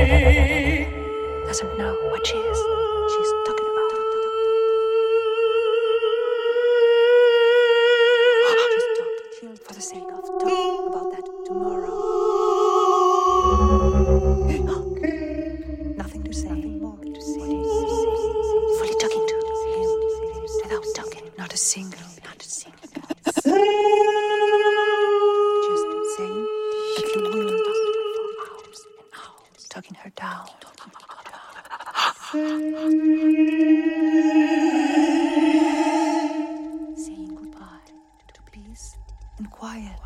Doesn't know what she is. She's talking about. Just talking for the sake of talking about that tomorrow. Nothing to say. Nothing more to say. Fully talking to him without talking. Not a single. Just saying that the world doesn't wait for hours and hours. Talking her down. Saying goodbye to peace and quiet.